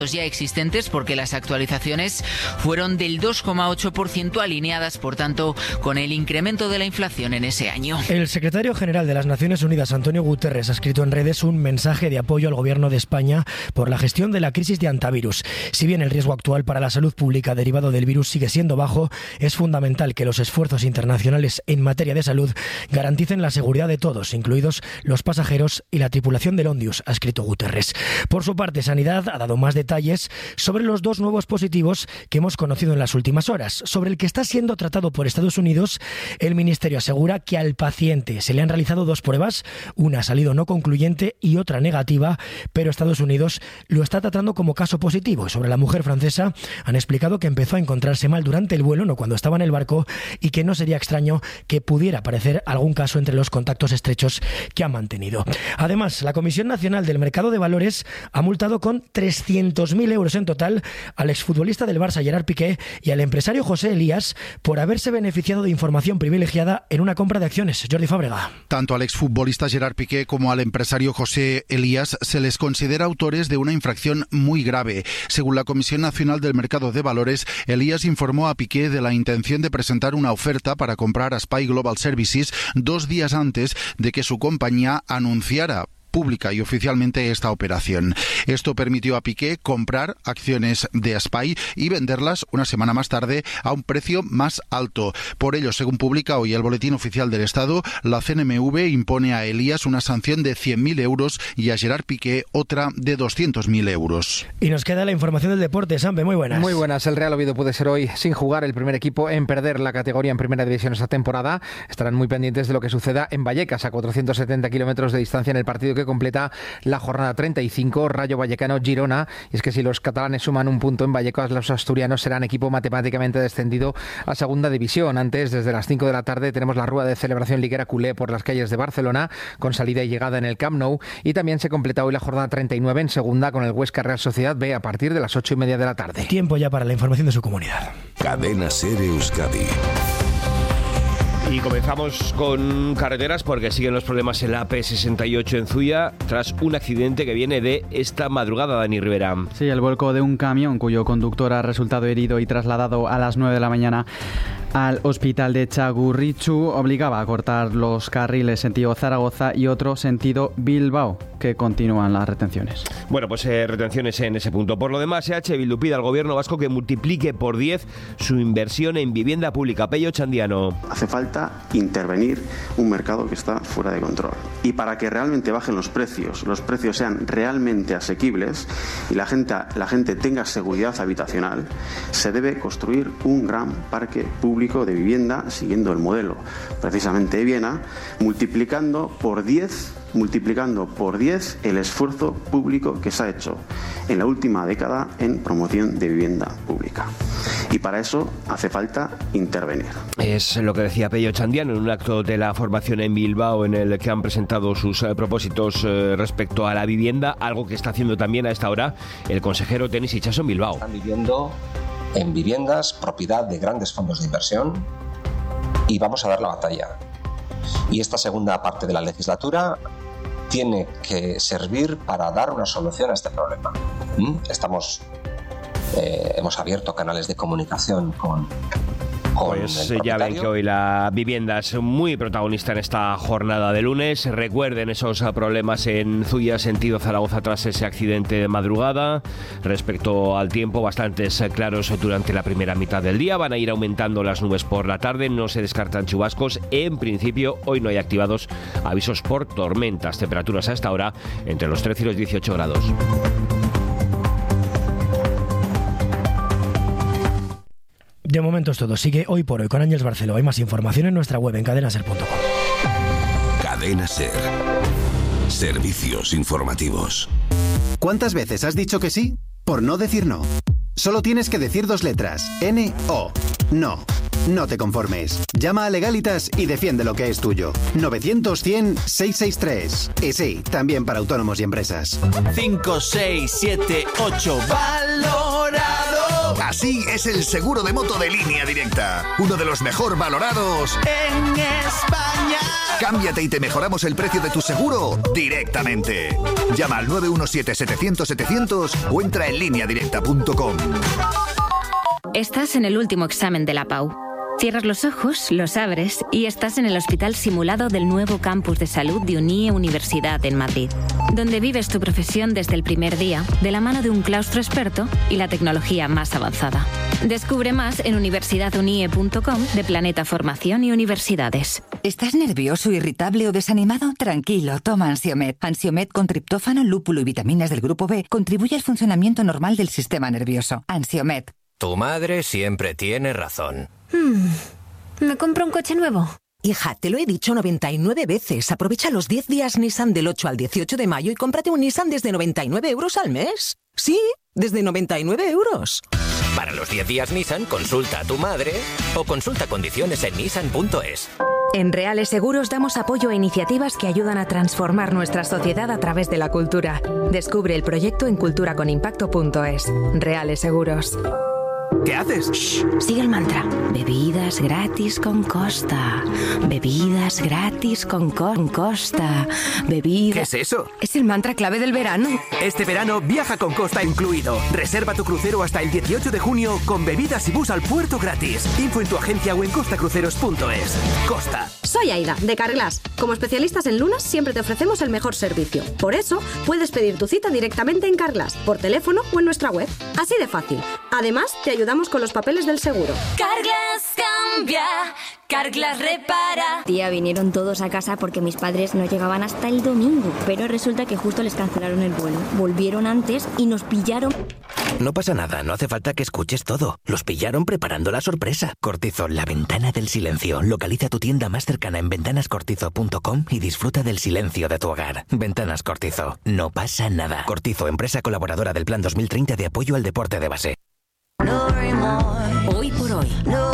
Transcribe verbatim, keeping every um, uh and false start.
ya existentes, porque las actualizaciones fueron del dos coma ocho por ciento, alineadas por tanto con el incremento de la inflación en ese año. El secretario general de las Naciones Unidas, Antonio Guterres, ha escrito en redes un mensaje de apoyo al gobierno de España por la gestión de la crisis de antivirus. Si bien el riesgo actual para la salud pública derivado del virus sigue siendo bajo, es fundamental que los esfuerzos internacionales en materia de salud garanticen la seguridad de todos, incluidos los pasajeros y la tripulación del Ondius, ha escrito Guterres. Por su parte, Sanidad ha dado más detalles sobre los dos nuevos positivos que hemos conocido en las últimas horas. Sobre el que está siendo tratado por Estados Unidos, el Ministerio asegura que al paciente se le han realizado dos pruebas, una ha salido no concluyente y otra negativa, pero Estados Unidos lo está tratando como caso positivo. Sobre la mujer francesa, han explicado que empezó a encontrarse mal durante el vuelo, no cuando estaba en el barco, y que no sería extraño que pudiera aparecer algún caso entre los contactos estrechos que ha mantenido. Además, la Comisión Nacional del Mercado de Valores ha multado con trescientos mil euros en total al exfutbolista del Barça, Gerard Piqué, y al empresario José Elías por haberse beneficiado de información privilegiada en una compra de acciones. Jordi Fábrega. Tanto al exfutbolista Gerard Piqué como al empresario José Elías se les considera autores de una infracción muy grave. Según la Comisión Nacional del Mercado de Valores, Elías informó a Piqué de la intención de presentar una oferta para comprar a Spy Global Services dos días antes de que su compañía anunciara pública y oficialmente esta operación. Esto permitió a Piqué comprar acciones de Spy y venderlas una semana más tarde a un precio más alto. Por ello, según publica hoy el Boletín Oficial del Estado, la C N M V impone a Elías una sanción de cien mil euros y a Gerard Piqué otra de doscientos mil euros. Y nos queda la información del deporte. Sampe, muy buenas. Muy buenas. El Real Oviedo puede ser hoy, sin jugar, el primer equipo en perder la categoría en Primera División esta temporada. Estarán muy pendientes de lo que suceda en Vallecas, a cuatrocientos setenta kilómetros de distancia, en el partido que completa la jornada treinta y cinco, Rayo Vallecano-Girona. Y es que si los catalanes suman un punto en Vallecas, los asturianos serán equipo matemáticamente descendido a Segunda División. Antes, desde las cinco de la tarde, tenemos la rueda de celebración liguera culé por las calles de Barcelona, con salida y llegada en el Camp Nou. Y también se completa hoy la jornada treinta y nueve en Segunda, con el Huesca Real Sociedad B a partir de las ocho y media de la tarde. Tiempo ya para la información de su comunidad. Cadena SER Euskadi. Y comenzamos con carreteras porque siguen los problemas en la A P sesenta y ocho en Zuia tras un accidente que viene de esta madrugada, Dani Rivera. Sí, el vuelco de un camión cuyo conductor ha resultado herido y trasladado a las nueve de la mañana al hospital de Txagorritxu obligaba a cortar los carriles sentido Zaragoza y otro sentido Bilbao, que continúan las retenciones. Bueno, pues eh, retenciones en ese punto. Por lo demás, E H Bildu pide al gobierno vasco que multiplique por diez su inversión en vivienda pública. Pello Chandiano. Hace falta intervenir un mercado que está fuera de control. Y para que realmente bajen los precios, los precios sean realmente asequibles y la gente, la gente tenga seguridad habitacional, se debe construir un gran parque público de vivienda siguiendo el modelo precisamente de Viena, multiplicando por diez multiplicando por diez el esfuerzo público que se ha hecho en la última década en promoción de vivienda pública. Y para eso hace falta intervenir. Es lo que decía Pello Chandiano en un acto de la formación en Bilbao, en el que han presentado sus eh, propósitos eh, respecto a la vivienda, algo que está haciendo también a esta hora el consejero Denis Itxaso en Bilbao. Están viviendo en viviendas propiedad de grandes fondos de inversión y vamos a dar la batalla. Y esta segunda parte de la legislatura tiene que servir para dar una solución a este problema. Estamos, eh, hemos abierto canales de comunicación con, con Pues ya ven que hoy la vivienda es muy protagonista en esta jornada de lunes. Recuerden esos problemas en Zuia, sentido Zaragoza, tras ese accidente de madrugada. Respecto al tiempo, bastantes claros durante la primera mitad del día. Van a ir aumentando las nubes por la tarde. No se descartan chubascos. En principio, hoy no hay activados avisos por tormentas. Temperaturas a esta hora entre los trece y los dieciocho grados. De momento es todo. Sigue Hoy por Hoy con Ángels Barceló. Hay más información en nuestra web en cadena ser punto com. Cadena SER. Servicios informativos. ¿Cuántas veces has dicho que sí por no decir no? Solo tienes que decir dos letras. N O. No. No te conformes. Llama a Legalitas y defiende lo que es tuyo. novecientos cien seiscientos sesenta y tres. Y sí, también para autónomos y empresas. cinco, seis, siete, ocho. Valorado. Así es el seguro de moto de Línea Directa, uno de los mejor valorados en España. Cámbiate y te mejoramos el precio de tu seguro directamente. Llama al nueve uno siete, setecientos, setecientos o entra en línea directa punto com. Estás en el último examen de la Pau. Cierras los ojos, los abres y estás en el hospital simulado del nuevo campus de salud de Unie Universidad en Madrid, donde vives tu profesión desde el primer día, de la mano de un claustro experto y la tecnología más avanzada. Descubre más en universidad unie punto com de Planeta Formación y Universidades. ¿Estás nervioso, irritable o desanimado? Tranquilo, toma Ansiomed. Ansiomed con triptófano, lúpulo y vitaminas del grupo B contribuye al funcionamiento normal del sistema nervioso. Ansiomed. Tu madre siempre tiene razón. Hmm. ¿Me compro un coche nuevo? Hija, te lo he dicho noventa y nueve veces. Aprovecha los diez días Nissan del ocho al dieciocho de mayo y cómprate un Nissan desde noventa y nueve euros al mes. Sí, desde noventa y nueve euros. Para los diez días Nissan, consulta a tu madre o consulta condiciones en nissan punto es. En Reales Seguros damos apoyo a iniciativas que ayudan a transformar nuestra sociedad a través de la cultura. Descubre el proyecto en cultura con impacto punto es. Reales Seguros. ¿Qué haces? Shh, sigue el mantra. Bebidas gratis con Costa. Bebidas gratis con, co con Costa. Bebidas... ¿Qué es eso? Es el mantra clave del verano. Este verano viaja con Costa incluido. Reserva tu crucero hasta el dieciocho de junio con bebidas y bus al puerto gratis. Info en tu agencia o en costa cruceros punto es. Costa. Soy Aida, de Carglass. Como especialistas en lunas siempre te ofrecemos el mejor servicio. Por eso, puedes pedir tu cita directamente en Carglass, por teléfono o en nuestra web. Así de fácil. Además, te ayudamos con los papeles del seguro. Carglass cambia, Carglass repara. Tía, vinieron todos a casa porque mis padres no llegaban hasta el domingo, pero resulta que justo les cancelaron el vuelo. Volvieron antes y nos pillaron. No pasa nada, no hace falta que escuches todo. Los pillaron preparando la sorpresa. Cortizo, la ventana del silencio. Localiza tu tienda más cercana en ventanas cortizo punto com y disfruta del silencio de tu hogar. Ventanas Cortizo, no pasa nada. Cortizo, empresa colaboradora del Plan dos mil treinta de apoyo al deporte de base. Hoy por hoy,